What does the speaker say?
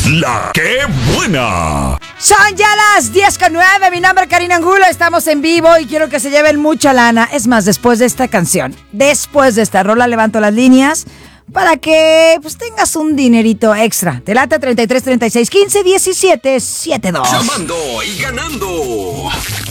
La que buena. Son ya las 10:09. Mi nombre es Karina Angulo. Estamos en vivo y quiero que se lleven mucha lana. Es más, después de esta canción, después de esta rola, levanto las líneas para que pues tengas un dinerito extra. Te late 33 36 15 17 72. Llamando y ganando.